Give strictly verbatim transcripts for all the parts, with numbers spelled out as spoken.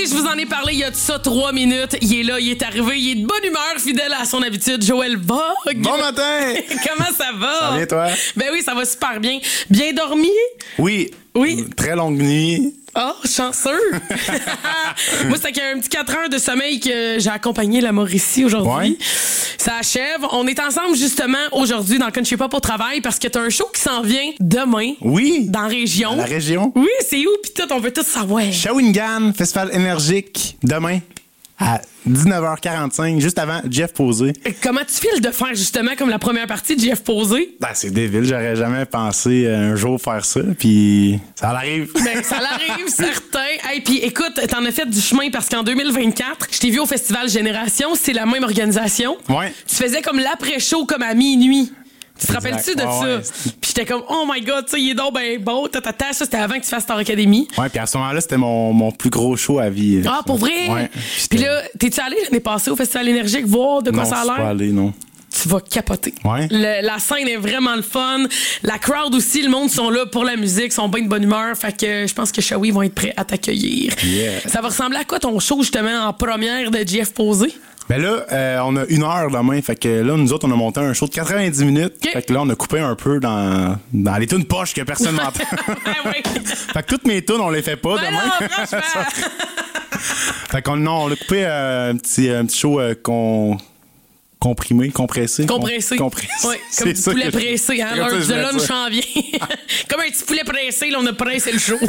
oui, je vous en ai parlé il y a de ça trois minutes. Il est là, il est arrivé, il est de bonne humeur, fidèle à son habitude. Joël Vogue. Bon matin! Comment ça va? Ça va bien, toi? Ben oui, ça va super bien. Bien dormi? Oui. Oui. Très longue nuit. Oh, chanceux! Moi, c'était un petit quatre heures de sommeil que j'ai accompagné la Mauricie aujourd'hui. Ouais. Ça achève. On est ensemble, justement, aujourd'hui dans Country Pop au travail parce que t'as un show qui s'en vient demain. Oui. Dans la région. La région. Oui, c'est où? Puis tout, on veut tout savoir. Shawinigan, Festival énergique, demain à dix-neuf heures quarante-cinq, juste avant Jeff Posé. Comment tu files de faire, justement, comme la première partie de Jeff Posé? Ben, c'est débile, j'aurais jamais pensé un jour faire ça, puis ça arrive. Ben, ça l'arrive, certain. Hey, puis écoute, t'en as fait du chemin parce qu'en deux mille vingt-quatre, je t'ai vu au Festival Génération, c'est la même organisation. Ouais. Tu faisais comme l'après-show, comme à minuit. Tu te Exact. rappelles-tu de Ouais, ça? ouais. Puis j'étais comme, oh my God, ça, il est donc ben bon. Tata, ça, c'était avant que tu fasses Star Academy. Ouais, puis à ce moment-là, c'était mon, mon plus gros show à vie. Ah, pour vrai? Ouais. Puis là, t'es-tu allé l'année passée au Festival Énergique voir de quoi non, ça a je suis pas l'air? allé, non. Tu vas capoter. Ouais. Le- la scène est vraiment le fun. La crowd aussi, le monde sont là pour la musique, sont bien de bonne humeur. Fait que je pense que Shawi vont être prêts à t'accueillir. Yeah. Ça va ressembler à quoi ton show, justement, en première de Jeff Posé? Ben là, euh, on a une heure demain. Fait que là, nous autres, on a monté un show de quatre-vingt-dix minutes. Okay. Fait que là, on a coupé un peu dans, dans les tunes poches que personne n'entend. Ah oui. Fait que toutes mes tunes, on les fait pas Ben demain. non, franchement. Fait qu'on non, on a coupé euh, un petit un petit show euh, con, comprimé, compressé. Compressé. Com- compressé. Ouais, C'est comme du ça poulet que je- pressé. Hein? c'est comme ça que L'heure je de voulais lunch dire. en vient. Comme un petit poulet pressé, là, on a pressé le show.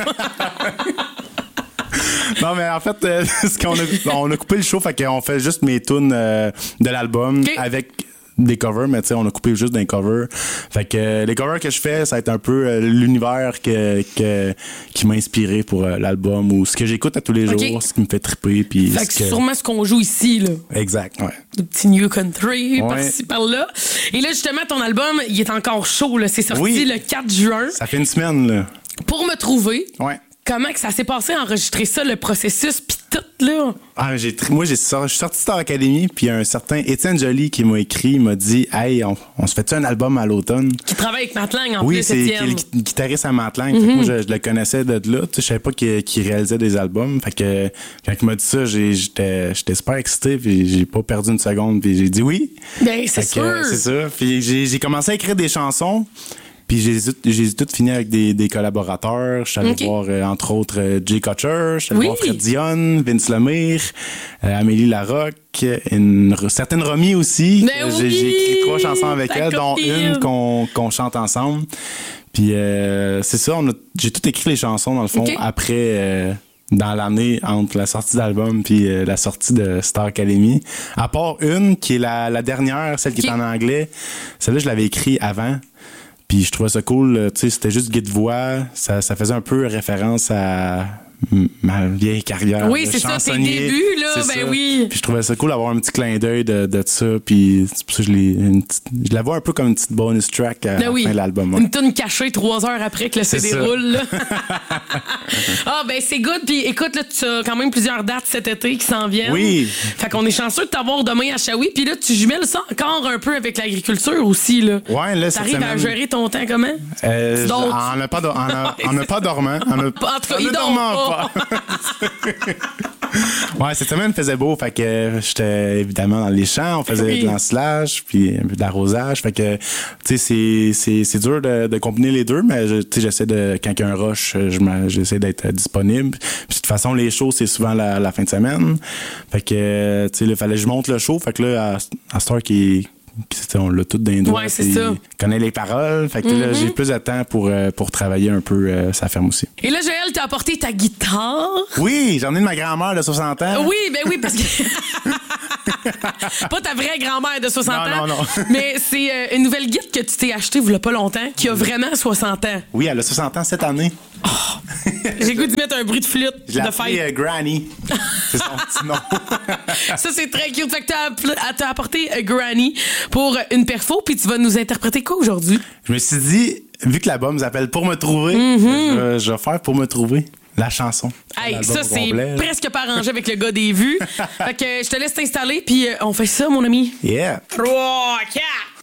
Non, mais en fait, euh, ce qu'on a, on a coupé le show, fait qu'on fait juste mes tunes euh, de l'album Okay. avec des covers, mais tu sais, on a coupé juste des covers. Fait que euh, les covers que je fais, ça va être un peu euh, l'univers que, que, qui m'a inspiré pour euh, l'album ou ce que j'écoute à tous les Okay. jours, ce qui me fait triper. Puis Fait ce que que... c'est sûrement ce qu'on joue ici, là. Exact, ouais. Le petit New Country, Ouais. par-ci, par-là. Et là, justement, ton album, il est encore chaud, là. C'est sorti Oui. le quatre juin. Ça fait une semaine, là. Pour me trouver, Ouais. comment que ça s'est passé, enregistrer ça, le processus, pis tout, là? Ah, j'ai, tri- moi, j'ai sorti, je suis sorti de Star Academy, puis il y a un certain Étienne Joly qui m'a écrit, il m'a dit « Hey, on, on se fait-tu un album à l'automne? » Qui travaille avec Matt Lang, en Oui, plus, c'est qui est Étienne. le gui- guitariste à Matlang. Fait que moi, je, je le connaissais de là. Tu sais, je savais pas qu'il, qu'il réalisait des albums. Fait que quand il m'a dit ça, j'ai, j'étais, j'étais super excité, puis j'ai pas perdu une seconde, puis j'ai dit oui. Ben, c'est Fait que, sûr. c'est ça. Puis j'ai, j'ai commencé à écrire des chansons. Puis j'ai, j'ai toutes fini avec des, des collaborateurs. Je suis allé Ok. voir, euh, entre autres, euh, Jay Kutcher, je suis allé Oui. voir Fred Dion, Vince Lemire, euh, Amélie Larocque, une r- certaine Romy aussi. Ben j'ai, oui, j'ai écrit trois chansons avec ta elle, dont copine. une qu'on, qu'on chante ensemble. Puis euh, c'est ça, on a, j'ai tout écrit les chansons, dans le fond, Ok. après... euh, dans l'année entre la sortie d'album puis euh, la sortie de Star Academy. À part une, qui est la, la dernière, celle qui Ok. est en anglais. Celle-là, je l'avais écrit avant. Puis je trouvais ça cool. euh, Tu sais, c'était juste guide-voix. Ça, ça faisait un peu référence à m- ma vieille carrière. Oui, de c'est ça, tes chansonnier. débuts, là, C'est ben ça. oui. Puis je trouvais ça cool d'avoir un petit clin d'œil de, de ça. Puis c'est pour ça que je l'ai... une petite- je la vois un peu comme une petite bonus track à Ben la oui. fin de l'album. ouais. Une toune cachée trois heures après que le C'est C D ça. roule. là. Ah, ben c'est good. Puis écoute, là, tu as quand même plusieurs dates cet été qui s'en viennent. Oui. Fait qu'on est chanceux de t'avoir demain à Shawi. Puis là, tu jumelles ça encore un peu avec l'agriculture aussi, là. Ouais, là, cette T'arrives à semaine- gérer ton temps comment? Euh, Tu dors- en a pas de- en a- en a pas dormant. En, a- En tout cas, en il a dort dormant pas. Ouais, cette semaine, il faisait beau. Fait que j'étais évidemment dans les champs. On faisait Oui. de l'ensilage, puis un peu d'arrosage. Fait que, tu sais, c'est, c'est, c'est dur de, de combiner les deux, mais je- tu sais, j'essaie de, quand il y a un rush, je m'en- j'essaie d'être disponible. Puis de toute façon, les shows, c'est souvent la, la fin de semaine. Fait que, tu sais, il fallait que je monte le show. Fait que là, à, à Star qui Puis, tu sais, on l'a tout dans les doigts. Ouais, c'est puis ça. Il connaît les paroles. Fait que là, j'ai plus de temps pour, euh, pour travailler un peu euh, sa ferme aussi. Et là, Joël, t'as apporté ta guitare. Oui, j'en ai de ma grand-mère de soixante ans. Oui, ben oui, parce que... Pas ta vraie grand-mère de soixante Non, ans. non, non. Mais c'est euh, une nouvelle guitare que tu t'es achetée il y a pas longtemps, qui a vraiment soixante ans. Oui, elle a soixante ans cette année. J'ai le goût d'y mettre un bruit de flûte Je l'ai de appelée fête. euh, Granny. C'est son petit nom. Ça, c'est très cute. Fait que t'as, appelé- t'as apporté euh, Granny pour une perfo, puis tu vas nous interpréter quoi aujourd'hui? Je me suis dit, vu que l'album s'appelle Pour me trouver, je, vais- je vais faire Pour me trouver la chanson. Hey, L'album ça, au c'est complet, là. presque pas arrangé avec le gars des vues. Fait que euh, je te laisse t'installer, puis euh, on fait ça, mon ami. Yeah. trois, quatre